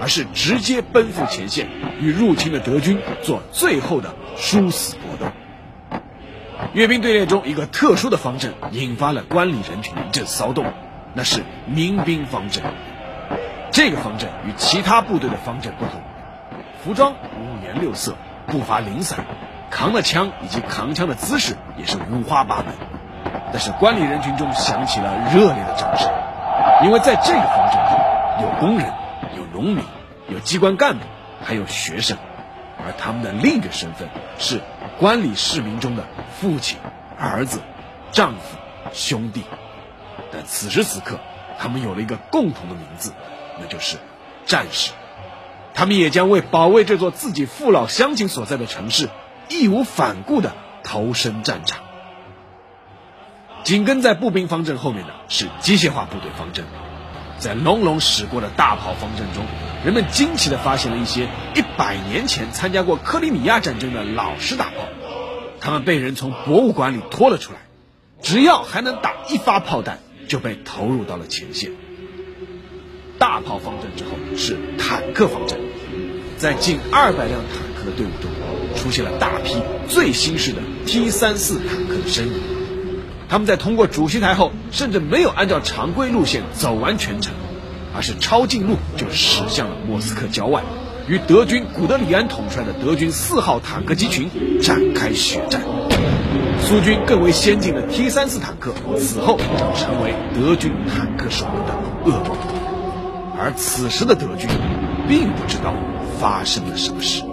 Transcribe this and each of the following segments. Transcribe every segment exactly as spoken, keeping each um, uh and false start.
而是直接奔赴前线，与入侵的德军做最后的殊死搏斗。阅兵队列中一个特殊的方阵引发了观礼人群的一阵骚动，那是民兵方阵。这个方阵与其他部队的方阵不同，服装五颜六色，步伐零散，扛的枪以及扛枪的姿势也是五花八门。但是观礼人群中响起了热烈的掌声，因为在这个方阵中有工人，有农民，有机关干部，还有学生，而他们的另一个身份是观礼市民中的父亲、儿子、丈夫、兄弟。但此时此刻，他们有了一个共同的名字，那就是战士。他们也将为保卫这座自己父老乡亲所在的城市，义无反顾地投身战场。紧跟在步兵方阵后面的是机械化部队方阵。在隆隆驶过的大炮方阵中，人们惊奇地发现了一些一百年前参加过克里米亚战争的老式大炮，他们被人从博物馆里拖了出来，只要还能打一发炮弹，就被投入到了前线。大炮方阵之后是坦克方阵，在近二百辆坦克的队伍中，出现了大批最新式的 T 三十四 坦克的身影。他们在通过主席台后，甚至没有按照常规路线走完全程，而是抄近路就驶向了莫斯科郊外，与德军古德里安统帅的德军四号坦克机群展开血战。苏军更为先进的 T 三十四 坦克此后将成为德军坦克手们的噩梦。而此时的德军并不知道发生了什么事。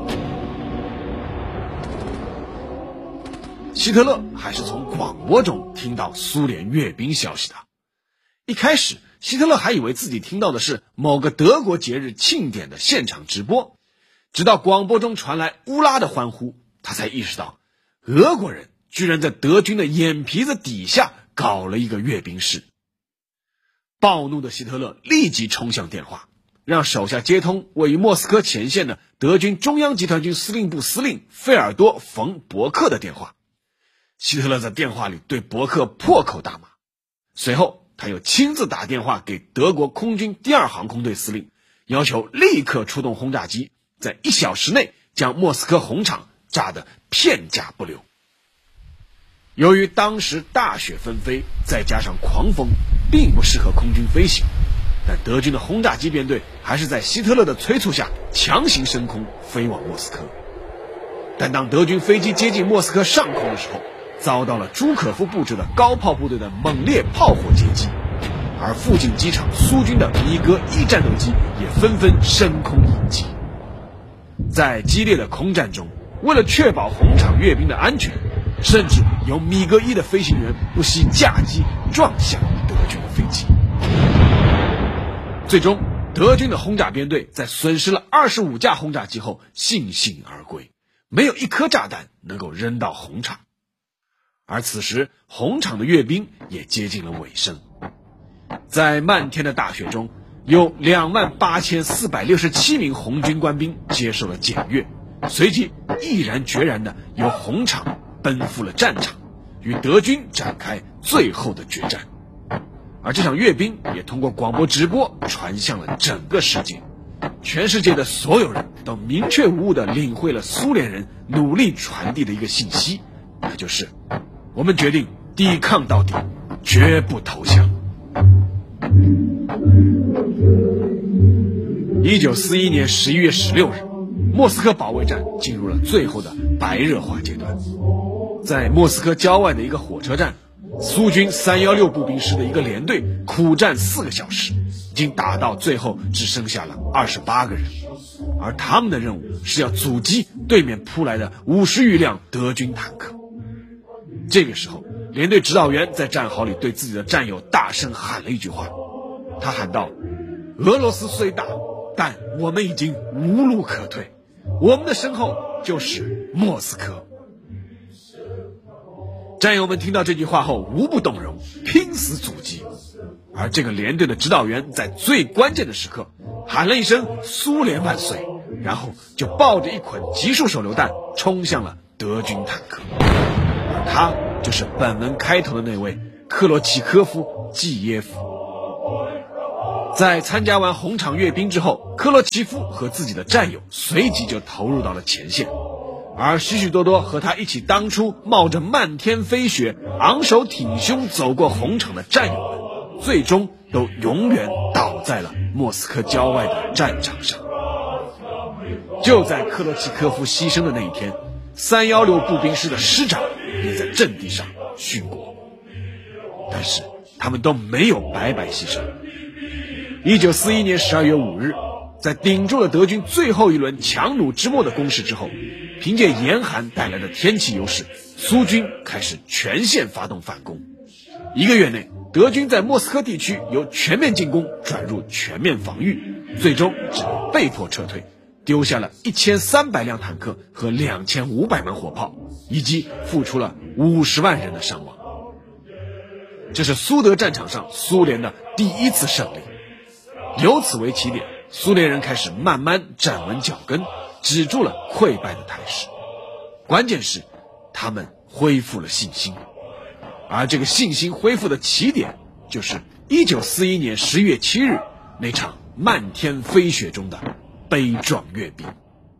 希特勒还是从广播中听到苏联阅兵消息的。一开始，希特勒还以为自己听到的是某个德国节日庆典的现场直播，直到广播中传来乌拉的欢呼，他才意识到俄国人居然在德军的眼皮子底下搞了一个阅兵式。暴怒的希特勒立即冲向电话，让手下接通位于莫斯科前线的德军中央集团军司令部司令费尔多·冯·伯克的电话。希特勒在电话里对伯克破口大骂，随后他又亲自打电话给德国空军第二航空队司令，要求立刻出动轰炸机，在一小时内将莫斯科红场炸得片甲不留。由于当时大雪纷飞，再加上狂风，并不适合空军飞行，但德军的轰炸机编队还是在希特勒的催促下强行升空飞往莫斯科。但当德军飞机接近莫斯科上空的时候，遭到了朱可夫布置的高炮部队的猛烈炮火截击，而附近机场苏军的米格一战斗机也纷纷升空迎击。在激烈的空战中，为了确保红场阅兵的安全，甚至有米格一的飞行员不惜架机撞向德军的飞机。最终，德军的轰炸编队在损失了二十五架轰炸机后悻悻而归，没有一颗炸弹能够扔到红场。而此时，红场的阅兵也接近了尾声。在漫天的大雪中，有两万八千四百六十七名红军官兵接受了检阅，随即毅然决然地由红场奔赴了战场，与德军展开最后的决战。而这场阅兵也通过广播直播传向了整个世界，全世界的所有人都明确无误地领会了苏联人努力传递的一个信息，那就是我们决定抵抗到底，绝不投降。一九四一年十一月十六日，莫斯科保卫战进入了最后的白热化阶段。在莫斯科郊外的一个火车站，苏军三一六步兵师的一个连队苦战四个小时，已经打到最后只剩下了二十八个人，而他们的任务是要阻击对面扑来的五十余辆德军坦克。这个时候，连队指导员在战壕里对自己的战友大声喊了一句话，他喊道：俄罗斯虽大，但我们已经无路可退，我们的身后就是莫斯科。战友们听到这句话后无不动容，拼死阻击。而这个连队的指导员在最关键的时刻喊了一声苏联万岁，然后就抱着一捆集束手榴弹冲向了德军坦克。而他就是本文开头的那位克罗奇科夫季耶夫。 在参加完红场阅兵之后，科罗齐夫和自己的战友随即就投入到了前线，而许许多多和他一起当初冒着漫天飞雪昂首挺胸走过红场的战友们，最终都永远倒在了莫斯科郊外的战场上。就在克罗齐科夫牺牲的那一天，三一六步兵师的师长也在阵地上殉国，但是他们都没有白白牺牲。一九四一年十二月五日，在顶住了德军最后一轮强弩之末的攻势之后，凭借严寒带来的天气优势，苏军开始全线发动反攻。一个月内，德军在莫斯科地区由全面进攻转入全面防御，最终只能被迫撤退，丢下了一千三百辆坦克和两千五百门火炮，以及付出了五十万人的伤亡。这是苏德战场上苏联的第一次胜利。由此为起点，苏联人开始慢慢站稳脚跟，止住了溃败的态势。关键是他们恢复了信心，而这个信心恢复的起点，就是一九四一年十月七日那场漫天飞雪中的悲壮阅兵。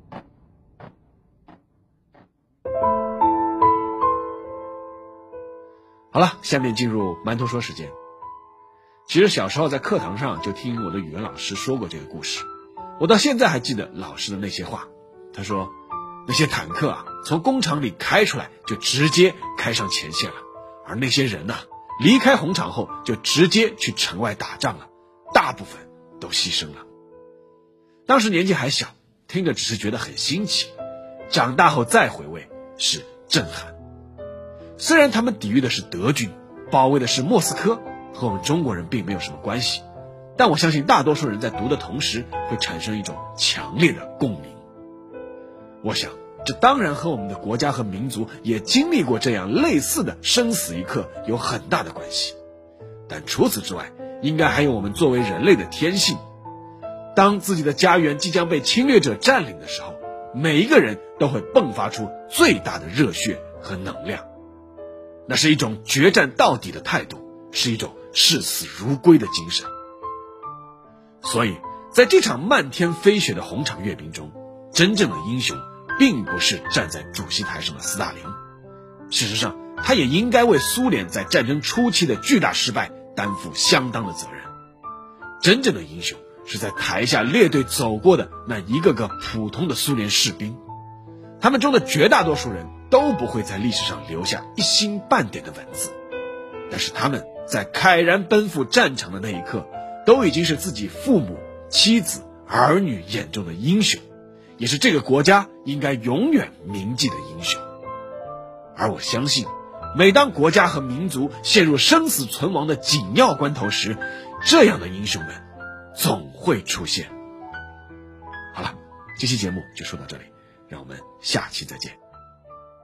好了，下面进入馒头说时间。其实小时候在课堂上就听我的语文老师说过这个故事，我到现在还记得老师的那些话。他说，那些坦克啊，从工厂里开出来就直接开上前线了，而那些人呐、啊，离开红场后就直接去城外打仗了，大部分都牺牲了。当时年纪还小，听着只是觉得很新奇，长大后再回味是震撼。虽然他们抵御的是德军，保卫的是莫斯科，和我们中国人并没有什么关系，但我相信大多数人在读的同时会产生一种强烈的共鸣。我想这当然和我们的国家和民族也经历过这样类似的生死一刻有很大的关系，但除此之外，应该还有我们作为人类的天性。当自己的家园即将被侵略者占领的时候，每一个人都会迸发出最大的热血和能量，那是一种决战到底的态度，是一种视死如归的精神。所以在这场漫天飞雪的红场阅兵中，真正的英雄并不是站在主席台上的斯大林，事实上他也应该为苏联在战争初期的巨大失败担负相当的责任。真正的英雄是在台下列队走过的那一个个普通的苏联士兵，他们中的绝大多数人都不会在历史上留下一星半点的文字，但是他们在慨然奔赴战场的那一刻，都已经是自己父母、妻子、儿女眼中的英雄，也是这个国家应该永远铭记的英雄。而我相信，每当国家和民族陷入生死存亡的紧要关头时，这样的英雄们总会出现。好了，这期节目就说到这里，让我们下期再见。